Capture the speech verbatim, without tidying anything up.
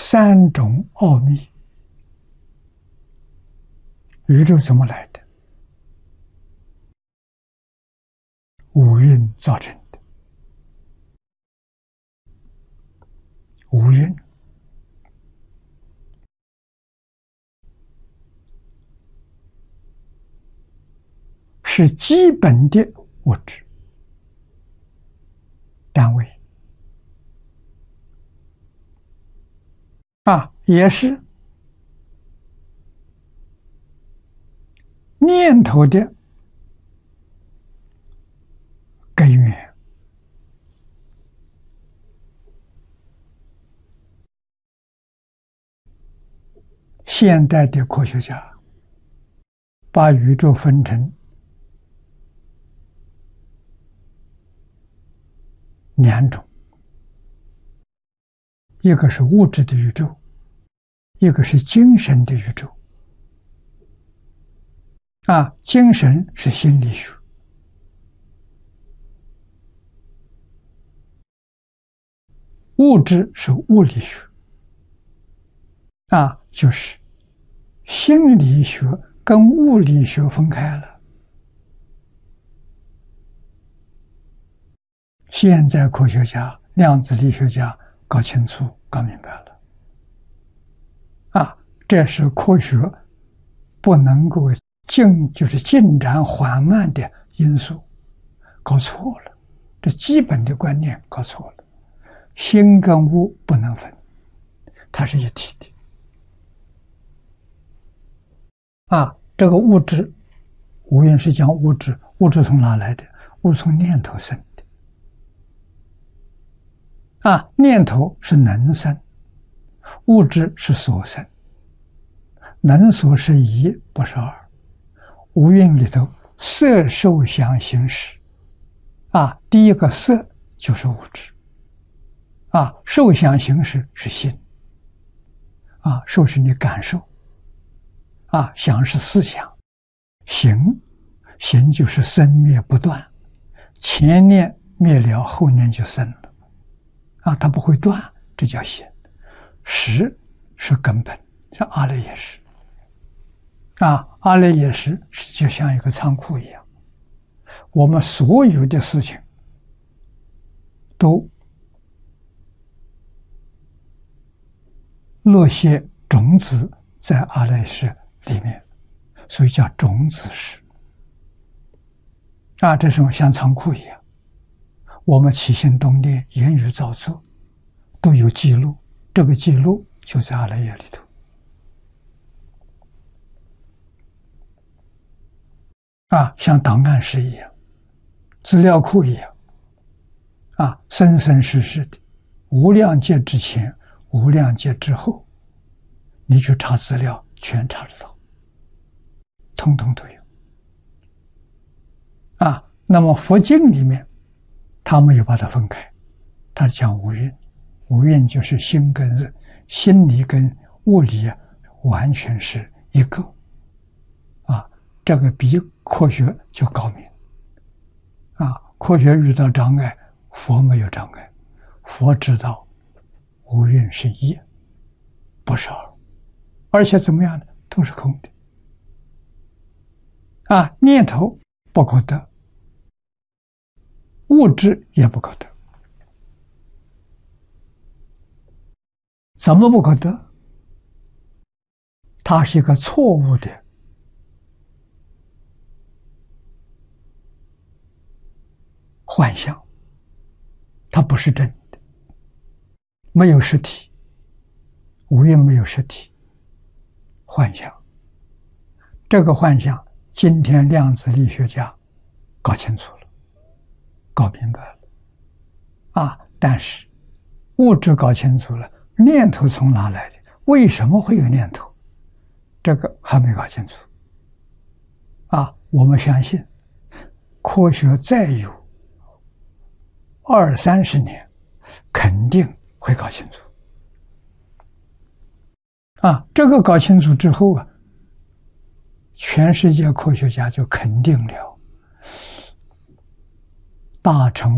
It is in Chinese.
三种奥秘。宇宙怎么来的？五蕴造成的。五蕴是基本的物质单位啊，也是念头的根源。现代的科学家把宇宙分成两种，一个是物质的宇宙，一个是精神的宇宙。啊，精神是心理学，物质是物理学。啊，就是心理学跟物理学分开了。现在科学家、量子力学家搞清楚、搞明白了。啊，这是科学不能够进，就是进展缓慢的因素，搞错了。这基本的观念搞错了。心跟物不能分，它是一体的。啊，这个物质，无论是讲物质，物质从哪来的？物质从念头生的。啊，念头是能生，物质是所生。能所是一，不是二。五蕴里头，色受想行识。啊，第一个色就是物质。啊，受想行识是心。啊，受是你感受。啊，想是思想，行，行就是生灭不断，前念灭了，后念就生了，啊，它不会断，这叫行。识是根本，像阿赖耶识，啊，阿赖耶识就像一个仓库一样，我们所有的事情都落些种子在阿赖耶识里面，所以叫种子识。啊，这是像仓库一样，我们起心动念、言语造作都有记录，这个记录就在阿赖耶里头。啊，像档案室一样，资料库一样。啊，生生世世的，无量劫之前、无量劫之后，你去查资料，全查得到。通通都有。啊，那么佛经里面他没有把它分开，他讲五蕴，五蕴就是心跟心理跟物理啊，完全是一个。啊，这个比科学就高明。啊，科学遇到障碍，佛没有障碍，佛知道五蕴是一，不是二，而且怎么样呢？都是空的。啊，念头不可得，物质也不可得。怎么不可得？它是一个错误的幻象，它不是真的，没有实体，五蕴没有实体，幻象。这个幻象今天量子力学家搞清楚了，搞明白了。啊，但是物质搞清楚了，念头从哪来的？为什么会有念头？这个还没搞清楚。啊，我们相信科学再有二三十年，肯定会搞清楚。啊，这个搞清楚之后啊，全世界科学家就肯定了大乘